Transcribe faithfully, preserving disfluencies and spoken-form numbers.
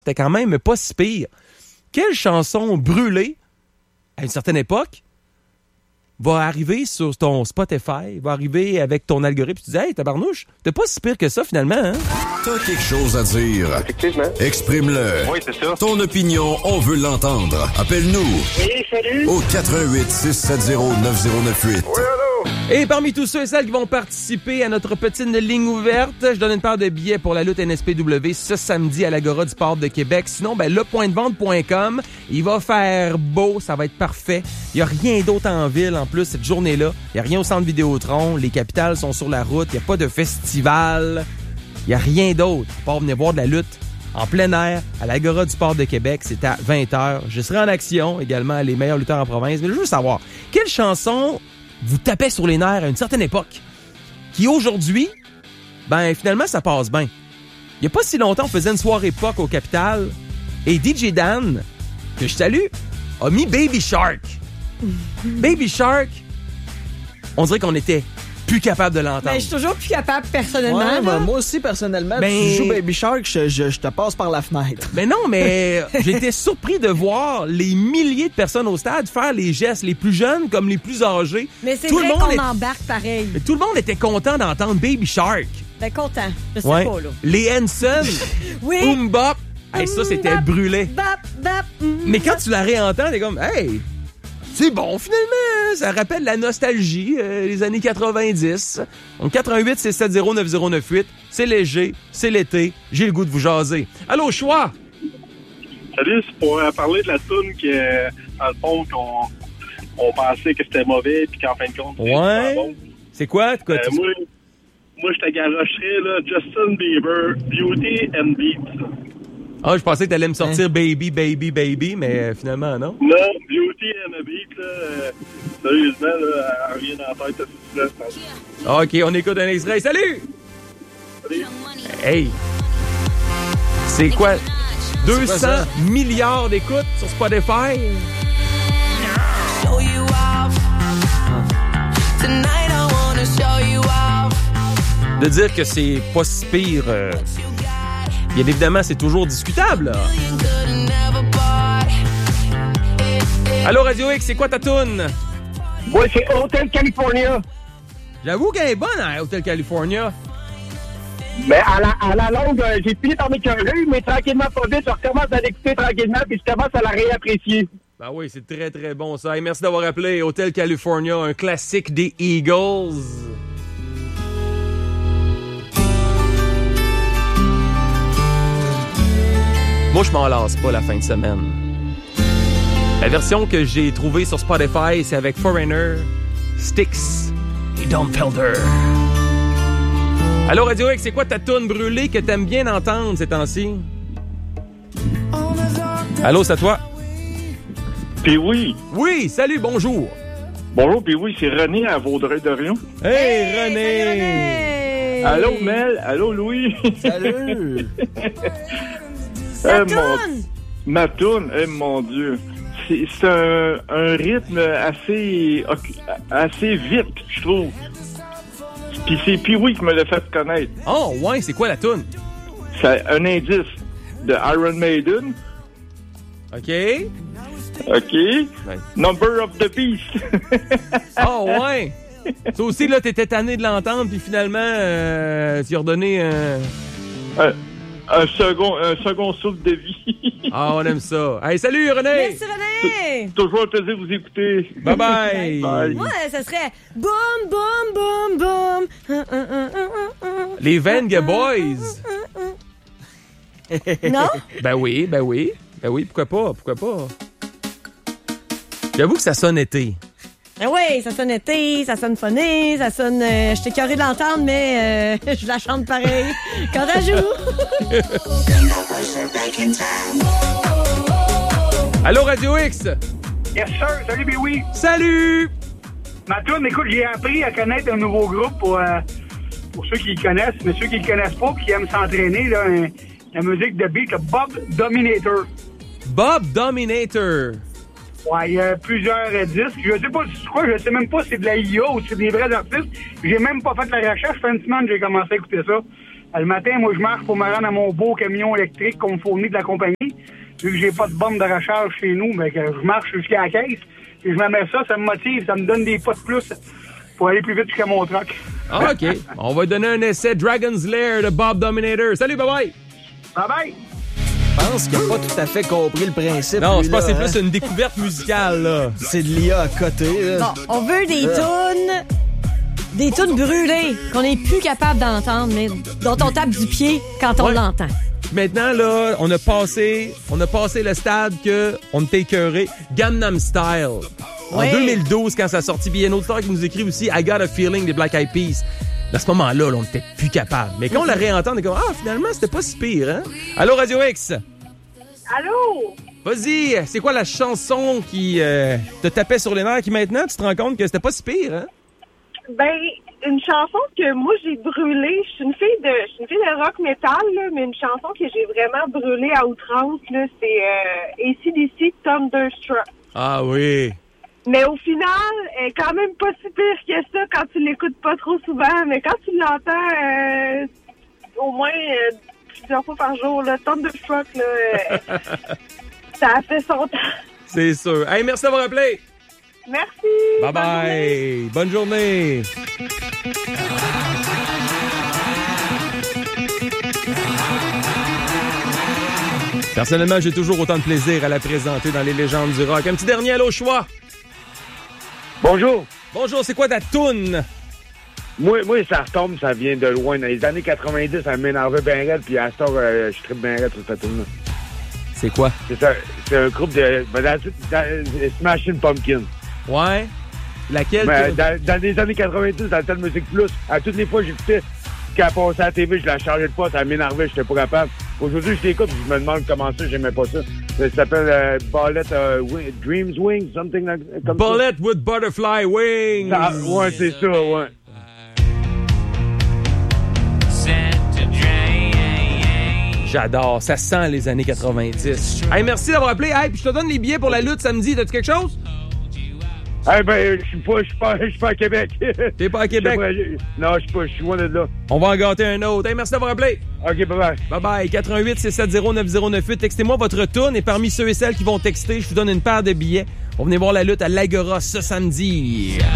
c'était quand même pas si pire. Quelle chanson brûlée, à une certaine époque, va arriver sur ton Spotify, va arriver avec ton algorithme, tu dis « Hey, tabarnouche, t'es pas si pire que ça, finalement, hein? » T'as quelque chose à dire. Effectivement. Exprime-le. Oui, c'est ça. Ton opinion, on veut l'entendre. Appelle-nous. Oui, salut. Au quatre un huit, six sept zéro, neuf zéro neuf huit. Oui, allô. Et parmi tous ceux et celles qui vont participer à notre petite ligne ouverte, je donne une paire de billets pour la lutte N S P W ce samedi à l'Agora du Port de Québec. Sinon, ben le point de vente point com, il va faire beau, ça va être parfait. Il n'y a rien d'autre en ville en plus cette journée-là. Il n'y a rien au centre Vidéotron, les capitales sont sur la route, il n'y a pas de festival, il n'y a rien d'autre. À part venir voir de la lutte en plein air à l'Agora du Port de Québec, c'est à vingt heures. Je serai en action également, les meilleurs lutteurs en province. Mais je veux savoir, quelle chanson vous tapait sur les nerfs à une certaine époque, qui aujourd'hui, ben finalement, ça passe bien. Il n'y a pas si longtemps, on faisait une soirée pop au Capitole, et D J Dan, que je salue, a mis Baby Shark. Baby Shark, on dirait qu'on était plus capable de l'entendre. Ben, je suis toujours plus capable, personnellement. Ouais, là. ben, moi aussi, personnellement, Ben- tu joues Baby Shark, je, je, je te passe par la fenêtre. Mais non, mais j'ai été surpris de voir les milliers de personnes au stade faire les gestes, les plus jeunes comme les plus âgés. Mais c'est Tout vrai le monde qu'on est- embarque pareil. Mais tout le monde était content d'entendre Baby Shark. Ben, content. Je sais Ouais. pas, là. Les Hanson, Oui. Boom Bop. Hey, ça, c'était Bap, brûlé. bap, bap, mm, Mais quand bap. tu la réentends, t'es comme, hey, c'est bon, finalement. Ça rappelle la nostalgie, euh, les années quatre-vingt-dix. Donc, quatre un huit, six sept zéro, neuf zéro neuf huit. C'est léger, c'est l'été. J'ai le goût de vous jaser. Allô, choix? Salut, c'est pour euh, parler de la toune que, dans le fond, qu'on on pensait que c'était mauvais, puis qu'en fin de compte, c'était Ouais. super bon. C'est quoi? quoi Euh, tu- moi, moi, je te garocherais, là, Justin Bieber, Beauty and Beat. Ah, je pensais que t'allais me sortir Baby, Baby, Baby, mais euh, finalement, non. Non, Beauty and a Beat, là, euh, sérieusement, là, elle revient dans la tête tout de suite. OK, on écoute un extrait. Salut! Hey! C'est quoi? deux cents milliards d'écoutes sur Spotify? De dire que c'est pas si pire, euh, bien évidemment, c'est toujours discutable, là. Allô, Radio X, c'est quoi ta toune? Oui, c'est Hotel California. J'avoue qu'elle est bonne, hein, Hotel California. Mais à la, à la longue, euh, j'ai fini par m'écœurer, mais tranquillement, pas vite, je recommence à l'écouter tranquillement, puis je commence à la réapprécier. Ben oui, c'est très, très bon, ça. Et merci d'avoir appelé Hotel California, un classique des Eagles. Moi, je m'en lasse pas la fin de semaine. La version que j'ai trouvée sur Spotify, c'est avec Foreigner, Styx et Dom Felder. Allô, Radio X, c'est quoi ta toune brûlée que t'aimes bien entendre ces temps-ci? Allô, c'est à toi? Puis oui, Oui, salut, bonjour. bonjour, puis oui, c'est René à Vaudreuil-Dorion. Hey, Hey, René! salut, René! Allô, Mel, allô, Louis. Salut! Ta Eh, mon- toune! Ma toune, eh mon Dieu. C'est c'est un, un rythme assez assez vite, je trouve. Puis c'est Pee-Wee qui me l'a fait connaître. Oh, ouais, c'est quoi la toune? C'est un indice de Iron Maiden. OK. OK. Ouais. Number of the Beast. Oh, ouais. Ça aussi, là, t'étais tanné de l'entendre, puis finalement, euh, tu lui as redonné un... un, un second un second souffle de vie. Ah, on aime ça. Hey, salut, René! Merci, René! Toujours un plaisir de vous écouter. Bye-bye! Bye. Moi, ça serait boum, boum, boum, boum. Hum, hum, hum, hum, hum. Les Venga Boys! Non? Ben oui, ben oui. Ben oui, pourquoi pas, pourquoi pas. J'avoue que ça sonne été. Ah oui, ça sonne été, ça sonne phoné, ça sonne... Euh, je t'ai carré de l'entendre, mais euh, je la chante pareil. Quand elle joue. Allô, Radio X! Yes, sir. Salut, Pee-Wee. Salut! Ma toune, écoute, j'ai appris à connaître un nouveau groupe pour, euh, pour ceux qui le connaissent, mais ceux qui le connaissent pas et qui aiment s'entraîner, là, un- la musique de beat, le Bob Dominator. Bob Dominator. Ouais, il y a plusieurs euh, disques. Je sais pas si c'est quoi, je sais même pas si c'est de la I A ou si c'est des vrais artistes. J'ai même pas fait la recherche. Ça fait une semaine que j'ai commencé à écouter ça. Le matin, moi, je marche pour me rendre à mon beau camion électrique qu'on me fournit de la compagnie. Vu que j'ai pas de borne de recharge chez nous, mais que je marche jusqu'à la caisse. Et je me mets ça, ça me motive, ça me donne des pas de plus pour aller plus vite jusqu'à mon truck. Ah, OK. On va donner un essai Dragon's Lair de Bob Dominator. Salut, bye-bye! Bye-bye! Je pense qu'il n'a pas tout à fait compris le principe. Non, lui, je pense que là, c'est hein? plus une découverte musicale, là. C'est de l'I A à côté. Là. Bon, on veut des tunes, des tunes brûlées qu'on n'est plus capable d'entendre, mais dont on tape du pied quand on Ouais. l'entend. Maintenant, là, on a passé, on a passé le stade que on était écœuré. Gangnam Style. En Oui. deux mille douze, quand ça a sorti, puis il y a un autre star qui nous écrit aussi I Got a Feeling des Black Eyed Peas. À ce moment-là, là, on était plus capable. Mais quand on la réentend, on est comme, ah, finalement, c'était pas si pire, hein? Allô, Radio X? Allô? Vas-y, c'est quoi la chanson qui euh, te tapait sur les nerfs qui maintenant, tu te rends compte que c'était pas si pire, hein? Ben, une chanson que moi j'ai brûlée. Je suis une fille de, je suis une fille de rock metal, là, mais une chanson que j'ai vraiment brûlée à outrance, là, c'est euh, A C D C Thunderstruck. Ah oui. Mais au final, elle est quand même pas si pire que ça quand tu l'écoutes pas trop souvent. Mais quand tu l'entends euh, au moins euh, plusieurs fois par jour, là, Thunderstruck, là, euh, ça a fait son temps. C'est sûr. Hey, merci d'avoir appelé. Merci. Bye bye. Bonne journée. Personnellement, j'ai toujours autant de plaisir à la présenter dans les légendes du rock. Un petit dernier allô choix. Bonjour. Bonjour, c'est quoi ta toune? Moi, moi, ça retombe, ça vient de loin. Dans les années quatre-vingt-dix, ça m'énervait bien raide, puis à ce temps, euh, je tripe bien raide sur cette toune-là. C'est quoi? C'est ça. C'est un groupe de... Ben, dans, dans, Smashing Pumpkins. Ouais? Laquelle? Ben, dans, dans les années quatre-vingt-dix, dans le temps de Musique Plus, à toutes les fois que j'écoutais, quand elle passait à la T V, je la chargeais de pas, ça m'énervait, j'étais pas capable. Aujourd'hui, je l'écoute, je me demande comment ça, j'aimais pas ça. Ça s'appelle euh, Bullet euh, Wing, Dreams Wings, something like, comme Bullet ça. with Butterfly Wings. Ah, ouais, c'est ça, ouais. J'adore, ça sent les années quatre-vingt-dix. Hey, merci d'avoir appelé. Hey, puis je te donne les billets pour la lutte samedi. T'as-tu quelque chose? Eh ben, je suis pas, je suis pas, je suis pas à Québec. T'es pas à Québec? Non, je suis pas, je suis loin de là. On va en gâter un autre. Hey, merci d'avoir appelé. OK, bye-bye. Bye-bye. quatre un huit, six sept zéro, neuf zéro neuf huit. Textez-moi votre tourne et parmi ceux et celles qui vont texter, je vous donne une paire de billets. On va venir voir la lutte à l'Agora ce samedi.